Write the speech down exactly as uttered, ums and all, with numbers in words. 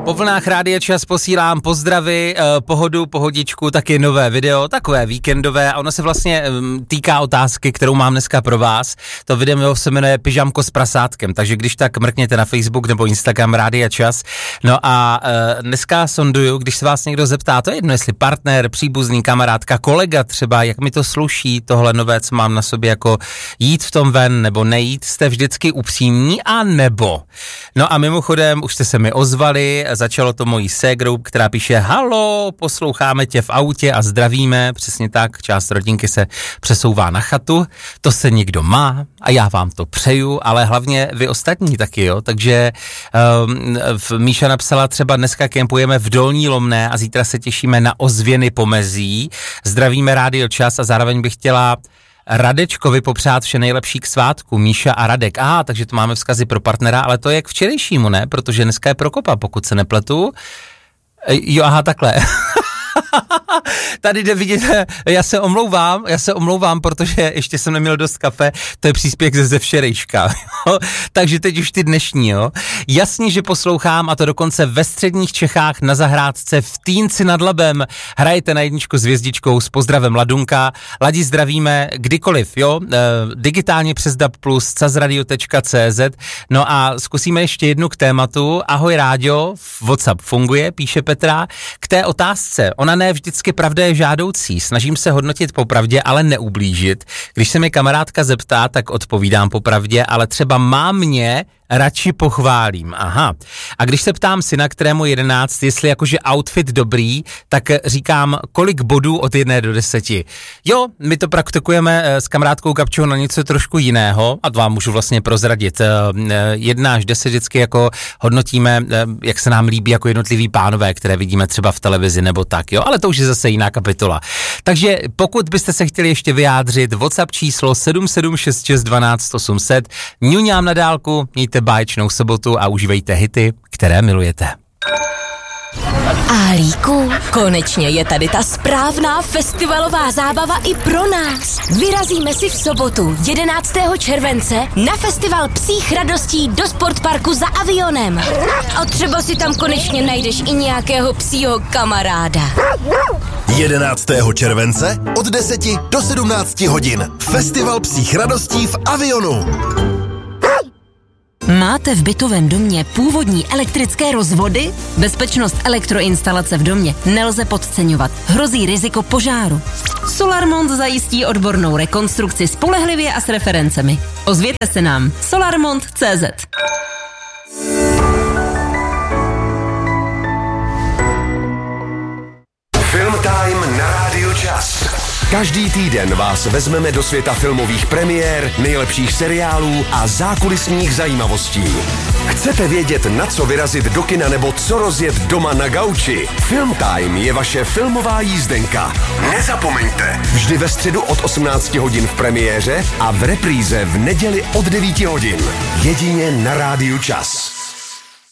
Po vlnách Rádia Čas posílám pozdravy, eh, pohodu, pohodičku, taky nové video, takové víkendové a ono se vlastně eh, týká otázky, kterou mám dneska pro vás. To video se jmenuje Pyžamko s prasátkem, takže když tak mrkněte na Facebook nebo Instagram Rádia Čas. No a eh, dneska sonduju, když se vás někdo zeptá, to je jedno, jestli partner, příbuzný, kamarádka, kolega třeba, jak mi to sluší tohle nové, co mám na sobě, jako jít v tom ven nebo nejít, jste vždycky upřímní a nebo. No a mimochodem, už jste se mi ozvali, začalo to mojí ségrou, která píše: halo, posloucháme tě v autě a zdravíme, přesně tak, část rodinky se přesouvá na chatu, to se někdo má a já vám to přeju, ale hlavně vy ostatní taky, jo, takže um, Míša napsala třeba: dneska kempujeme v Dolní Lomné a zítra se těšíme na ozvěny pomezí, zdravíme Rádio Čas a zároveň bych chtěla Radečkovi popřát vše nejlepší k svátku, Míša a Radek. Aha, takže to máme vzkazy pro partnera, ale to je k včerejšímu, ne? Protože dneska je Prokopa, pokud se nepletu. Jo, aha, takhle. Tady jde vidět, já se omlouvám, já se omlouvám, protože ještě jsem neměl dost kafe, to je příspěvek ze včerejška, takže teď už ty dnešní, jo. Jasně, že poslouchám, a to dokonce ve středních Čechách na zahrádce v Týnci nad Labem. Hrajete na jedničku s hvězdičkou, s pozdravem Ladunka. Ladi, zdravíme kdykoliv, jo, e, digitálně přes D A B plus, cazradio tečka cé zet. No a zkusíme ještě jednu k tématu. Ahoj Rádio, WhatsApp funguje, píše Petra, k té otázce. Ona ne vždycky pravda je žádoucí, snažím se hodnotit po pravdě, ale neublížit. Když se mi kamarádka zeptá, tak odpovídám po pravdě, ale třeba má mě, radši pochválím. Aha. A když se ptám syna, kterému jedenáct, jestli jakože outfit dobrý, tak říkám, kolik bodů od jedné do deseti. Jo, my to praktikujeme s kamarádkou Gabčou na něco trošku jiného a to vám můžu vlastně prozradit. Jedna až deset vždycky jako hodnotíme, jak se nám líbí jako jednotliví pánové, které vidíme třeba v televizi nebo tak, jo, ale to už je zase jiná kapitola. Takže pokud byste se chtěli ještě vyjádřit, WhatsApp číslo sedm sedm šest šest dvanáct osm set, ňuňám na dálku, mějte báječnou sobotu a užívejte hity, které milujete. Alíku, konečně je tady ta správná festivalová zábava i pro nás. Vyrazíme si v sobotu jedenáctého července na festival psích radostí do sportparku za Avionem. A třeba si tam konečně najdeš i nějakého psího kamaráda. jedenáctého července od deseti do sedmnácti hodin. Festival psích radostí v Avionu. Máte v bytovém domě původní elektrické rozvody? Bezpečnost elektroinstalace v domě nelze podceňovat. Hrozí riziko požáru. Solarmont zajistí odbornou rekonstrukci spolehlivě a s referencemi. Ozvěte se nám. solarmont tečka cé zet. Film Time na Rádiu Čas. Každý týden vás vezmeme do světa filmových premiér, nejlepších seriálů a zákulisních zajímavostí. Chcete vědět, na co vyrazit do kina nebo co rozjet doma na gauči? Film Time je vaše filmová jízdenka. Nezapomeňte, vždy ve středu od osmnácti hodin v premiéře a v repríze v neděli od devíti hodin. Jedině na Rádiu Čas.